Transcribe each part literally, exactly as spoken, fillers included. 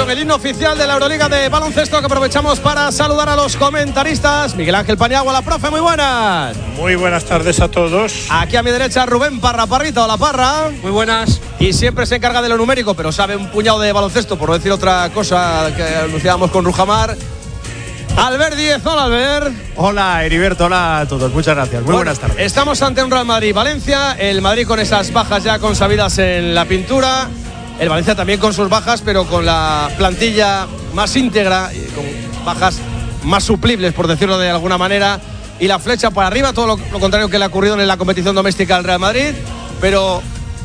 Atención, el himno oficial de la Euroliga de baloncesto, que aprovechamos para saludar a los comentaristas. Miguel Ángel Paniagua, la profe, muy buenas. Muy buenas tardes a todos. Aquí a mi derecha Rubén Parra, Parrita, hola Parra. Muy buenas. Y siempre se encarga de lo numérico, pero sabe un puñado de baloncesto, por no decir otra cosa que anunciábamos con Rujamar. Albert Díez, hola Albert. Hola Heriberto, hola a todos, muchas gracias, muy bueno, buenas tardes. Estamos ante un Real Madrid-Valencia, el Madrid con esas bajas ya consabidas en la pintura, el Valencia también con sus bajas, pero con la plantilla más íntegra, y con bajas más suplibles, por decirlo de alguna manera, y la flecha para arriba, todo lo, lo contrario que le ha ocurrido en la competición doméstica al Real Madrid. Pero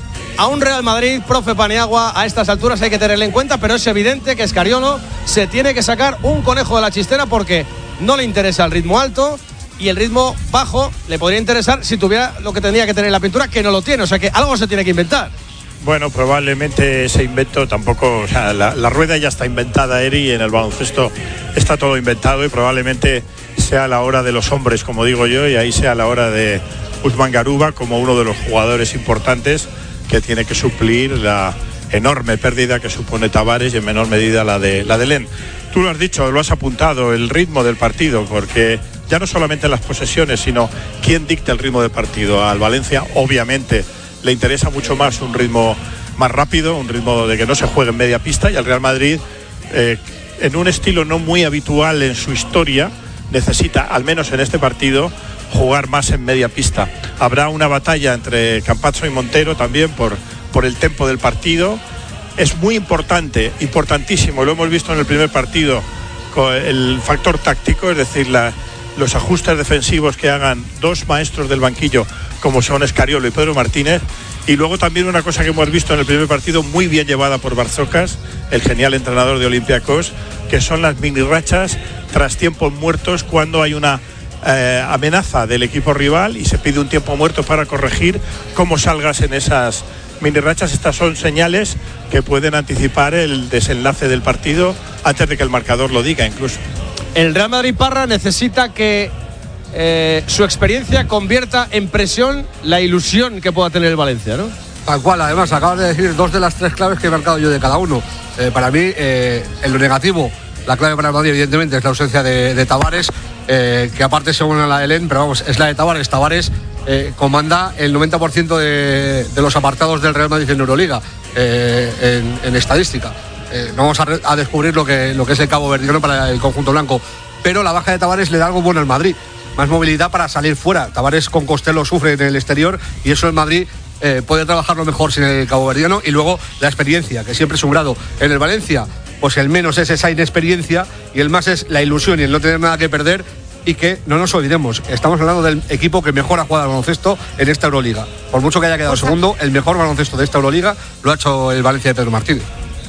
a un Real Madrid, profe Paniagua, a estas alturas hay que tenerle en cuenta, pero es evidente que Escariolo se tiene que sacar un conejo de la chistera, porque no le interesa el ritmo alto, y el ritmo bajo le podría interesar si tuviera lo que tendría que tener en la pintura, que no lo tiene. O sea que algo se tiene que inventar. Bueno, probablemente ese invento tampoco, o sea, la, la rueda ya está inventada, Eri, y en el baloncesto está todo inventado, y probablemente sea la hora de los hombres, como digo yo, y ahí sea la hora de Usman Garuba como uno de los jugadores importantes que tiene que suplir la enorme pérdida que supone Tavares, y en menor medida la de la de Len. Tú lo has dicho, lo has apuntado, el ritmo del partido, porque ya no solamente las posesiones, sino quién dicta el ritmo del partido. Al Valencia, obviamente, le interesa mucho más un ritmo más rápido, un ritmo de que no se juegue en media pista, y al Real Madrid, eh, en un estilo no muy habitual en su historia, necesita, al menos en este partido, jugar más en media pista. Habrá una batalla entre Campazzo y Montero también por, por el tempo del partido. Es muy importante, importantísimo, lo hemos visto en el primer partido, con el factor táctico, es decir, la, los ajustes defensivos que hagan dos maestros del banquillo, como son Escariolo y Pedro Martínez. Y luego también una cosa que hemos visto en el primer partido, muy bien llevada por Barzocas, el genial entrenador de Olympiacos, que son las mini rachas tras tiempos muertos, cuando hay una eh, amenaza del equipo rival y se pide un tiempo muerto para corregir cómo salgas en esas mini rachas. Estas son señales que pueden anticipar el desenlace del partido antes de que el marcador lo diga incluso. El Real Madrid, Parra, necesita que eh, su experiencia convierta en presión la ilusión que pueda tener el Valencia, ¿no? Tal cual, además acabas de decir dos de las tres claves que he marcado yo de cada uno. Eh, para mí, eh, en lo negativo, la clave para el Madrid, evidentemente, es la ausencia de, de Tavares, eh, que aparte según la de Len, pero vamos, es la de Tavares. Tavares eh, comanda el noventa por ciento de, de los apartados del Real Madrid en Euroliga, eh, en, en estadística. Eh, no vamos a, re, a descubrir lo que, lo que es el cabo verdiano para el conjunto blanco, pero la baja de Tavares le da algo bueno al Madrid, más movilidad para salir fuera. Tavares con Costello sufre en el exterior, y eso el Madrid eh, puede trabajarlo mejor sin el cabo verdiano. Y luego la experiencia, que siempre es un grado. En el Valencia, pues el menos es esa inexperiencia, y el más es la ilusión y el no tener nada que perder. Y que no nos olvidemos, estamos hablando del equipo que mejor ha jugado al baloncesto en esta Euroliga. Por mucho que haya quedado segundo, el mejor baloncesto de esta Euroliga lo ha hecho el Valencia de Pedro Martínez.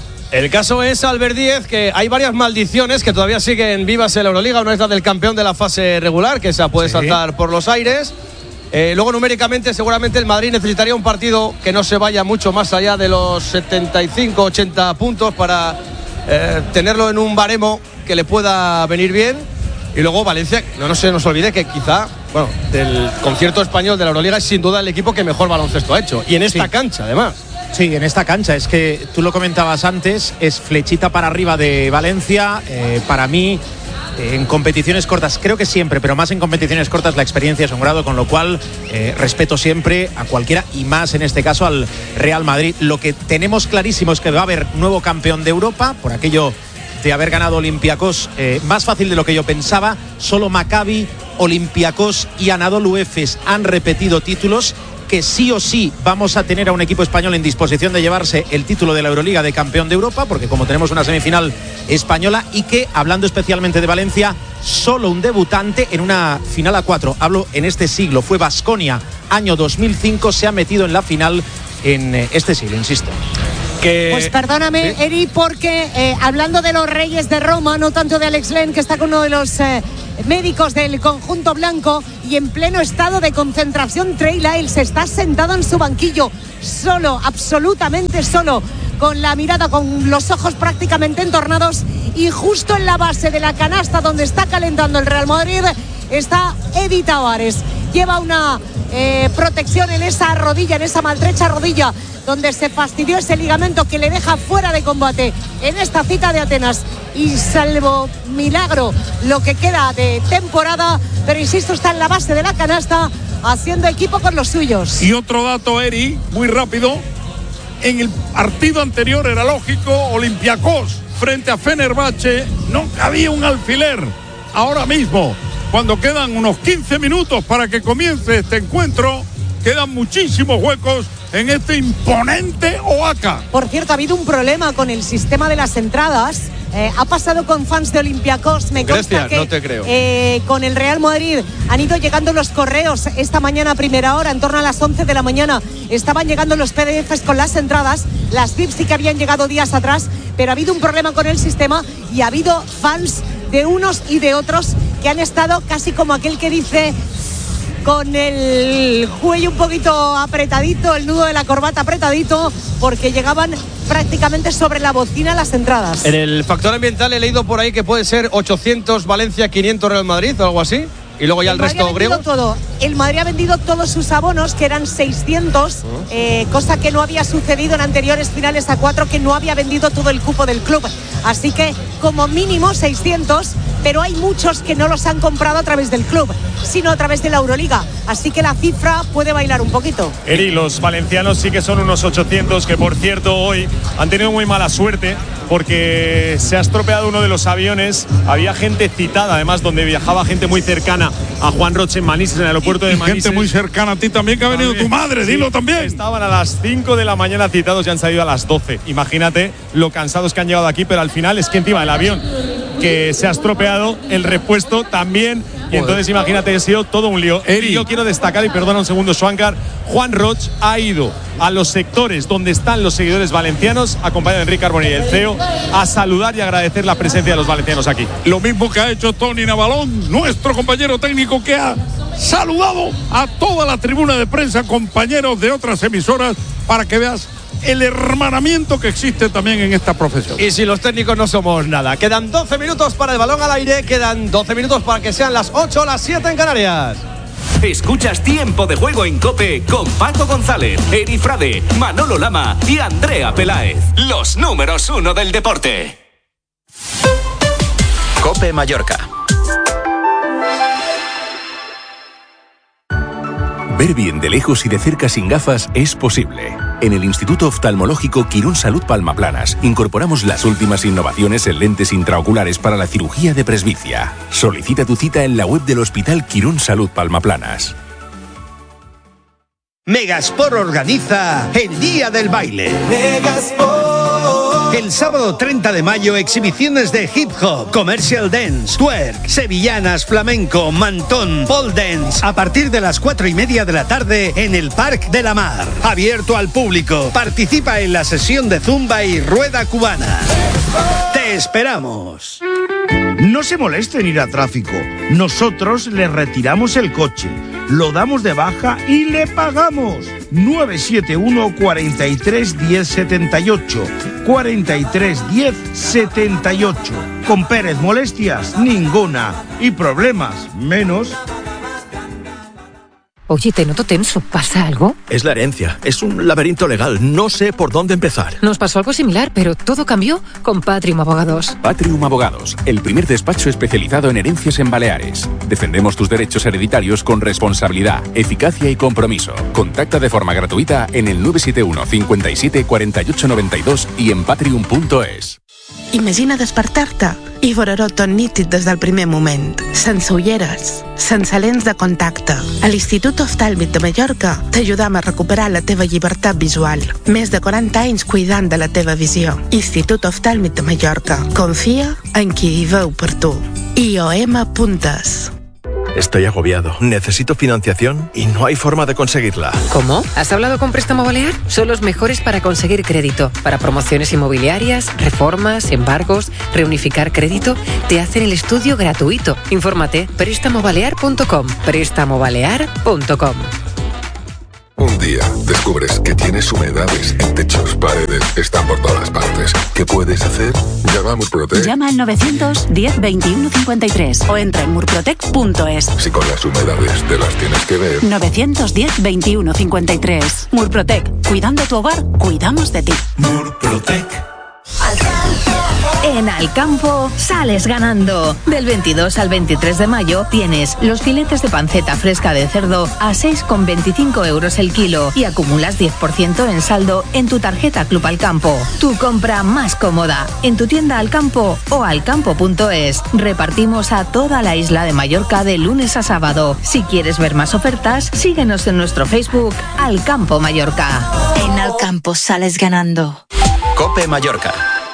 El caso es, Albert Díez, que hay varias maldiciones que todavía siguen vivas en la Euroliga. Una es la del campeón de la fase regular, que esa puede sí. saltar por los aires. Eh, luego, numéricamente, seguramente el Madrid necesitaría un partido que no se vaya mucho más allá de los setenta y cinco ochenta puntos para eh, tenerlo en un baremo que le pueda venir bien. Y luego Valencia, no, no se nos olvide que quizá, bueno, del concierto español de la Euroliga es sin duda el equipo que mejor baloncesto ha hecho. Y en esta sí. cancha, además. Sí, en esta cancha, es que tú lo comentabas antes, es flechita para arriba de Valencia. Eh, para mí, eh, en competiciones cortas, creo que siempre, pero más en competiciones cortas, la experiencia es un grado, con lo cual eh, respeto siempre a cualquiera, y más en este caso al Real Madrid. Lo que tenemos clarísimo es que va a haber nuevo campeón de Europa, por aquello de haber ganado Olympiacos, eh, más fácil de lo que yo pensaba. Solo Maccabi, Olympiacos y Anadolu Efes han repetido títulos, que sí o sí vamos a tener a un equipo español en disposición de llevarse el título de la Euroliga de campeón de Europa, porque como tenemos una semifinal española, y que, hablando especialmente de Valencia, solo un debutante en una final a cuatro, hablo en este siglo, fue Baskonia, año dos mil cinco, se ha metido en la final en este siglo, insisto. Que... Pues perdóname, ¿sí? Eri, porque eh, hablando de los Reyes de Roma, no tanto de Alex Len, que está con uno de los eh, médicos del conjunto blanco, y en pleno estado de concentración, Trey Lyles está sentado en su banquillo, solo, absolutamente solo, con la mirada, con los ojos prácticamente entornados, y justo en la base de la canasta donde está calentando el Real Madrid está Edi Tavares. Lleva una eh, protección en esa rodilla, en esa maltrecha rodilla donde se fastidió ese ligamento que le deja fuera de combate en esta cita de Atenas. Y salvo milagro lo que queda de temporada, pero insisto, está en la base de la canasta haciendo equipo con los suyos. Y otro dato, Eri, muy rápido. En el partido anterior era lógico, Olympiacos frente a Fenerbahce no cabía un alfiler. Ahora mismo, cuando quedan unos quince minutos para que comience este encuentro, quedan muchísimos huecos en este imponente Oaca. Por cierto, ha habido un problema con el sistema de las entradas. Eh, ha pasado con fans de Olympiacos, me consta Grecia, que no te creo. Eh, con el Real Madrid han ido llegando los correos esta mañana a primera hora, en torno a las once de la mañana estaban llegando los P D Fs con las entradas. Las V I Ps sí que habían llegado días atrás, pero ha habido un problema con el sistema y ha habido fans de unos y de otros que han estado casi como aquel que dice, con el cuello un poquito apretadito, el nudo de la corbata apretadito, porque llegaban prácticamente sobre la bocina las entradas. En el factor ambiental he leído por ahí que puede ser ochocientos Valencia, quinientos Real Madrid o algo así. Y luego ya el, el resto griego. Todo. El Madrid ha vendido todos sus abonos, que eran seiscientos, uh-huh. eh, cosa que no había sucedido en anteriores finales a cuatro, que no había vendido todo el cupo del club. Así que como mínimo seiscientos, pero hay muchos que no los han comprado a través del club, sino a través de la Euroliga. Así que la cifra puede bailar un poquito. Eri, los valencianos sí que son unos ochocientos, que por cierto hoy han tenido muy mala suerte porque se ha estropeado uno de los aviones. Había gente citada, además, donde viajaba gente muy cercana a Juan Roche en Manises, en el aeropuerto y, de y Manises. Gente muy cercana a ti también, que ha venido también, tu madre, sí, dilo también. Estaban a las cinco de la mañana citados y han salido a las doce. Imagínate lo cansados que han llegado aquí, pero al final es que encima el avión que se ha estropeado, el repuesto también. Y Joder. Entonces imagínate, ha sido todo un lío. Eri. Y yo quiero destacar, y perdona un segundo, Schwankar, Juan Roch ha ido a los sectores donde están los seguidores valencianos, acompañado de Enrique Carbonell, el C E O, a saludar y agradecer la presencia de los valencianos aquí. Lo mismo que ha hecho Tony Navalón, nuestro compañero técnico, que ha saludado a toda la tribuna de prensa, compañeros de otras emisoras, para que veas el hermanamiento que existe también en esta profesión. Y si los técnicos no somos nada. Quedan doce minutos para el balón al aire, quedan doce minutos para que sean las ocho o las siete en Canarias. Escuchas Tiempo de Juego en COPE con Paco González, Eri Frade, Manolo Lama y Andrea Peláez. Los números uno del deporte. COPE Mallorca. Ver bien de lejos y de cerca sin gafas es posible. En el Instituto Oftalmológico Quirón Salud Palmaplanas incorporamos las últimas innovaciones en lentes intraoculares para la cirugía de presbicia. Solicita tu cita en la web del Hospital Quirón Salud Palmaplanas. Megasport organiza el Día del Baile. Megasport. El sábado treinta de mayo, exhibiciones de hip hop, commercial dance, twerk, sevillanas, flamenco, mantón, pole dance, a partir de las cuatro y media de la tarde en el Parc de la Mar. Abierto al público. Participa en la sesión de zumba y rueda cubana. ¡Te esperamos! No se moleste en ir a tráfico. Nosotros le retiramos el coche, lo damos de baja y le pagamos. nueve siete uno, cuatro tres, diez, setenta y ocho. cuatro tres, diez, setenta y ocho. Con Pérez, molestias ninguna. Y problemas menos. Oye, te noto tenso. ¿Pasa algo? Es la herencia. Es un laberinto legal. No sé por dónde empezar. Nos pasó algo similar, pero todo cambió con Patrium Abogados. Patrium Abogados, el primer despacho especializado en herencias en Baleares. Defendemos tus derechos hereditarios con responsabilidad, eficacia y compromiso. Contacta de forma gratuita en el nueve siete uno, cincuenta y siete, cuarenta y ocho noventa y dos y en patrium punto es. Imagina despertar-te i veure-ho tot nítid des del primer moment, sense ulleres, sense lents de contacte. A l'Institut Oftàlmic de Mallorca t'ajudam a recuperar la teva llibertat visual. Més de quaranta anys cuidant de la teva visió. Institut Oftàlmic de Mallorca. Confia en qui hi veu per tu. I O M punto es. Estoy agobiado. Necesito financiación y no hay forma de conseguirla. ¿Cómo? ¿Has hablado con Préstamo Balear? Son los mejores para conseguir crédito. Para promociones inmobiliarias, reformas, embargos, reunificar crédito. Te hacen el estudio gratuito. Infórmate. préstamo balear punto com. préstamo balear punto com. Un día descubres que tienes humedades en techos, paredes, están por todas partes. ¿Qué puedes hacer? Llama a Murprotec. Llama al novecientos diez veintiuno cincuenta y tres o entra en murprotec punto es. Si con las humedades te las tienes que ver. novecientos diez veintiuno cincuenta y tres. Murprotec. Cuidando tu hogar, cuidamos de ti. Murprotec. En Alcampo sales ganando. Del veintidós al veintitrés de mayo tienes los filetes de panceta fresca de cerdo a seis con veinticinco euros el kilo y acumulas diez por ciento en saldo en tu tarjeta Club Alcampo. Tu compra más cómoda en tu tienda Alcampo o alcampo punto es. Repartimos a toda la isla de Mallorca de lunes a sábado. Si quieres ver más ofertas, síguenos en nuestro Facebook Alcampo Mallorca. En Alcampo sales ganando. COPE Mallorca.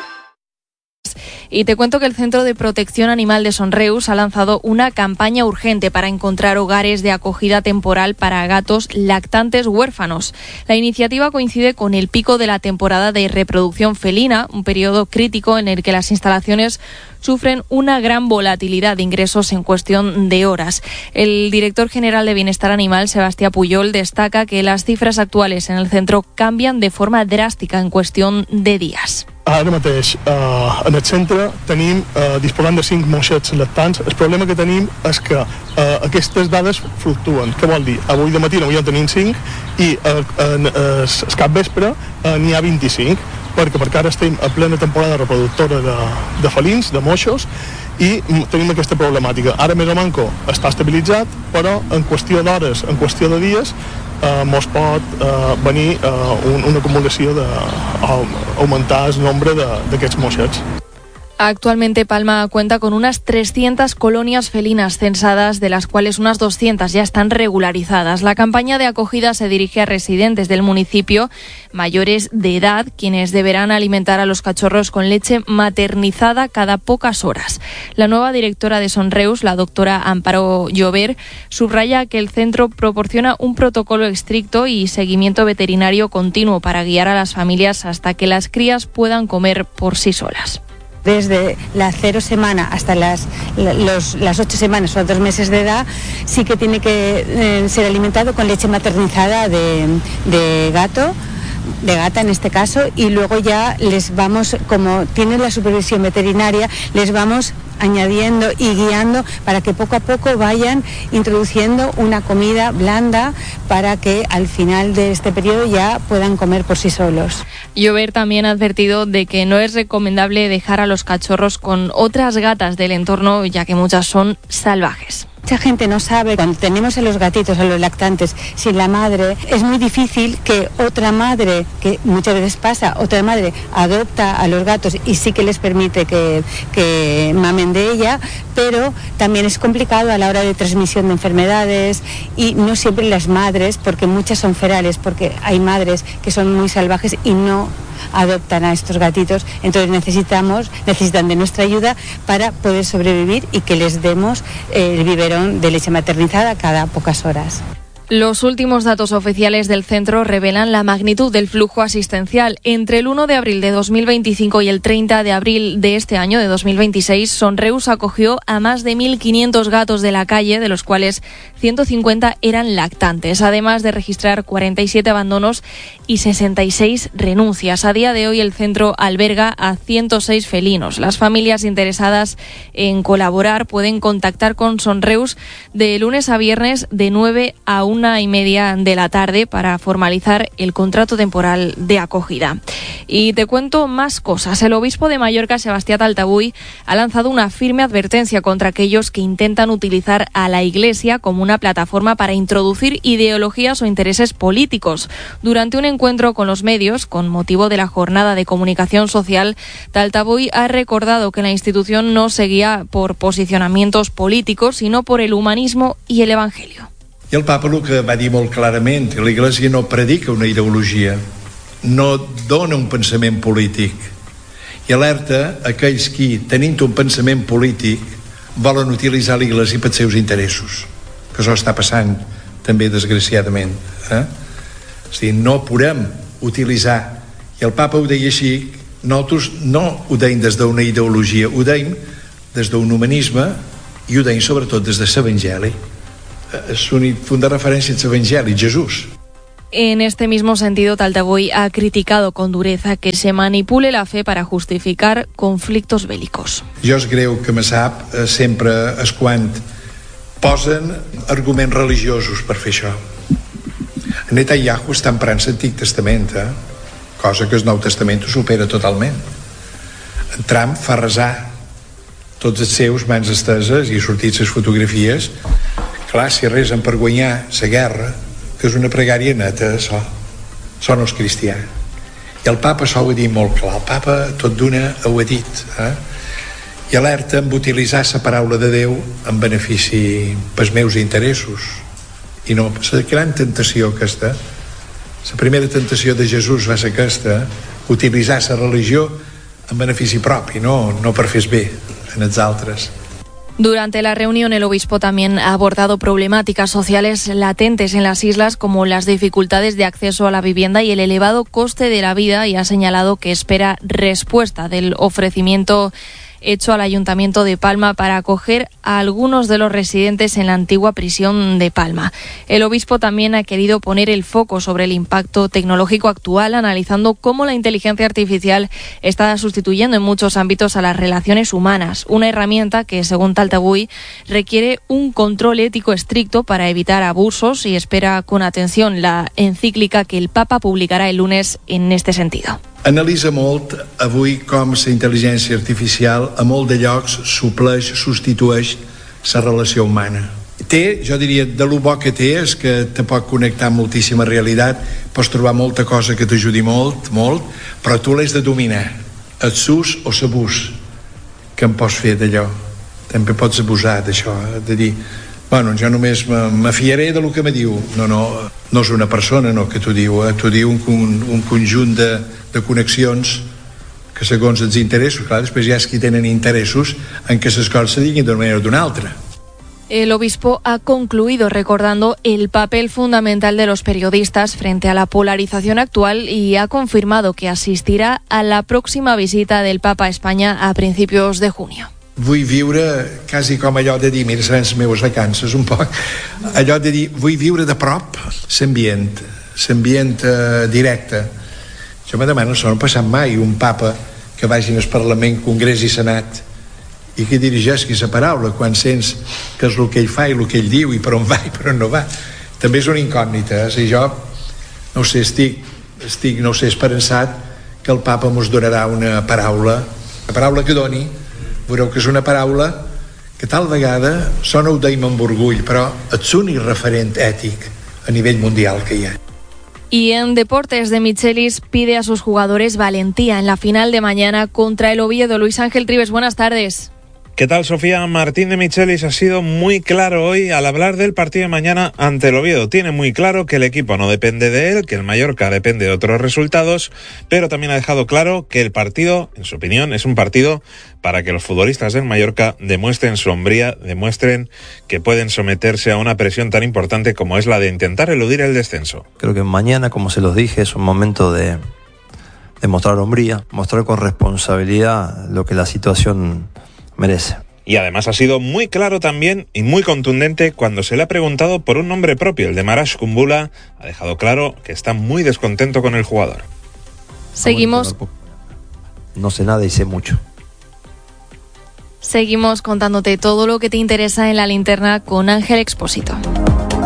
Y te cuento que el Centro de Protección Animal de Sonreus ha lanzado una campaña urgente para encontrar hogares de acogida temporal para gatos lactantes huérfanos. La iniciativa coincide con el pico de la temporada de reproducción felina, un periodo crítico en el que las instalaciones sufren una gran volatilidad de ingresos en cuestión de horas. El director general de Bienestar Animal, Sebastián Puyol, destaca que las cifras actuales en el centro cambian de forma drástica en cuestión de días. Ara mateix eh, en el centre tenim, eh, disposant de cinc moixets lactants. El problema que tenim és que eh, aquestes dades fluctuen. Què vol dir? Avui de matí potser tenim cinc i eh, en el capvespre eh, n'hi ha vint-i-cinc, perquè, perquè ara estem a plena temporada reproductora de, de felins, de moixos, i tenim aquesta problemàtica. Ara més o manco està estabilitzat, però en qüestió d'hores, en qüestió de dies, eh, mos pot eh, venir eh, un, una acumulació de uh, augmentar el nombre d'aquests moixets. Actualmente Palma cuenta con unas trescientas colonias felinas censadas, de las cuales unas doscientas ya están regularizadas. La campaña de acogida se dirige a residentes del municipio mayores de edad, quienes deberán alimentar a los cachorros con leche maternizada cada pocas horas. La nueva directora de Sonreus, la doctora Amparo Llover, subraya que el centro proporciona un protocolo estricto y seguimiento veterinario continuo para guiar a las familias hasta que las crías puedan comer por sí solas. Desde la cero semana hasta las, los, las ocho semanas o dos meses de edad, sí que tiene que eh, ser alimentado con leche maternizada de, de gato, de gata en este caso, y luego ya les vamos, como tienen la supervisión veterinaria, les vamos añadiendo y guiando para que poco a poco vayan introduciendo una comida blanda para que al final de este periodo ya puedan comer por sí solos. Llover también ha advertido de que no es recomendable dejar a los cachorros con otras gatas del entorno, ya que muchas son salvajes. Mucha gente no sabe, cuando tenemos a los gatitos, a los lactantes, sin la madre, es muy difícil que otra madre, que muchas veces pasa, otra madre adopta a los gatos y sí que les permite que, que mamen de ella, pero también es complicado a la hora de transmisión de enfermedades y no siempre las madres, porque muchas son ferales, porque hay madres que son muy salvajes y no adoptan a estos gatitos, entonces necesitamos, necesitan de nuestra ayuda para poder sobrevivir y que les demos el biberón de leche maternizada cada pocas horas. Los últimos datos oficiales del centro revelan la magnitud del flujo asistencial. Entre el uno de abril de dos mil veinticinco y el treinta de abril de este año, de dos mil veintiséis, Sonreus acogió a más de mil quinientos gatos de la calle, de los cuales ciento cincuenta eran lactantes, además de registrar cuarenta y siete abandonos y sesenta y seis renuncias. A día de hoy el centro alberga a ciento seis felinos. Las familias interesadas en colaborar pueden contactar con Sonreus de lunes a viernes de nueve a una y media de la tarde para formalizar el contrato temporal de acogida. Y te cuento más cosas. El obispo de Mallorca, Sebastián Taltabuy, ha lanzado una firme advertencia contra aquellos que intentan utilizar a la Iglesia como una plataforma para introducir ideologías o intereses políticos. Durante un encuentro con los medios, con motivo de la jornada de comunicación social, Taltabuy ha recordado que la institución no se guía por posicionamientos políticos, sino por el humanismo y el Evangelio. I el papa el que va dir molt clarament, que la Iglesia no predica una ideologia, no dona un pensament polític, i alerta aquells qui, tenint un pensament polític, volen utilitzar la Iglesia pels seus interessos, que això està passant també desgraciadament. Eh? O sigui, no podem utilitzar, i el papa ho deia així, nosaltres no ho deim des d'una ideologia, ho deim des d'un humanisme i ho deim sobretot des de l'Evangeli. És un punt de referència a l'Evangeli, Jesús. En este mismo sentido, Taltabuy ha criticado con dureza que se manipule la fe para justificar conflictos bélicos. Jo es greu que me sap eh, sempre és quan posen arguments religiosos per fer això. Netanyahu està emprant l'Antic Testament, eh? cosa que el Nou Testament ho supera totalment. Trump fa resar tots els seus mans esteses i sortits les fotografies. Clar, si resen per guanyar la guerra, que és una pregària neta, això, això no és cristià. I el papa això ho ha dit molt clar, el papa tot d'una ho ha dit, eh? I alerta amb utilitzar la paraula de Déu en benefici pels meus interessos. I no, la gran tentació aquesta, la primera tentació de Jesús va ser aquesta, utilitzar la religió en benefici propi, no, no per fer bé en els altres. Durante la reunión, el obispo también ha abordado problemáticas sociales latentes en las islas, como las dificultades de acceso a la vivienda y el elevado coste de la vida, y ha señalado que espera respuesta del ofrecimiento hecho al Ayuntamiento de Palma para acoger a algunos de los residentes en la antigua prisión de Palma. El obispo también ha querido poner el foco sobre el impacto tecnológico actual, analizando cómo la inteligencia artificial está sustituyendo en muchos ámbitos a las relaciones humanas, una herramienta que, según Taltabuy, requiere un control ético estricto para evitar abusos, y espera con atención la encíclica que el Papa publicará el lunes en este sentido. Analitza molt avui com la intel·ligència artificial a molt de llocs supleix, substitueix la relació humana. Té, jo diria, de lo bo que té és que te pot connectar amb moltíssima realitat, pots trobar molta cosa que t'ajudi molt, molt, però tu l'has de dominar, el sus o l'abús que en pots fer d'allò. També pots abusar d'això, de dir, bueno, jo només me fiaré de lo que me diu. No, no, no és una persona no, que t'ho diu, eh? T'ho diu un, un, un conjunt de, de connexions que segons els interessos, clar, després hi ha qui tenen interessos en que les coses se diguin d'una manera o d'una altra. El obispo ha concluido recordando el papel fundamental de los periodistas frente a la polarización actual, y ha confirmado que asistirá a la próxima visita del Papa a España a principios de junio. Vull viure quasi com allò de dir, mira, seran les meves vacances un poc, allò de dir, vull viure de prop l'ambient, l'ambient eh, directe. Jo me demano, no ha passat mai un papa que vagi al Parlament, Congrés i Senat i que dirigeixi la paraula quan sents que és el que ell fa i el que ell diu i per on va i per on no va. També és una incògnita, eh? Si jo no ho sé, estic, estic no ho sé, esperançat que el papa mos donarà una paraula, la paraula que doni, veureu que és una paraula que tal vegada sona, ho deim amb orgull, però és l'únic referent ètic a nivell mundial que hi ha. Y en deportes, de Michelis pide a sus jugadores valentía en la final de mañana contra el Oviedo. Luis Ángel Trives, buenas tardes. ¿Qué tal, Sofía? Martín de Michelis ha sido muy claro hoy al hablar del partido de mañana ante el Oviedo. Tiene muy claro que el equipo no depende de él, que el Mallorca depende de otros resultados, pero también ha dejado claro que el partido, en su opinión, es un partido para que los futbolistas del Mallorca demuestren su hombría, demuestren que pueden someterse a una presión tan importante como es la de intentar eludir el descenso. Creo que mañana, como se los dije, es un momento de, de mostrar hombría, mostrar con responsabilidad lo que la situación merece. Y además ha sido muy claro también y muy contundente cuando se le ha preguntado por un nombre propio, el de Marash Kumbula. Ha dejado claro que está muy descontento con el jugador. Seguimos. No sé nada y sé mucho. Seguimos contándote todo lo que te interesa en la linterna con Ángel Expósito.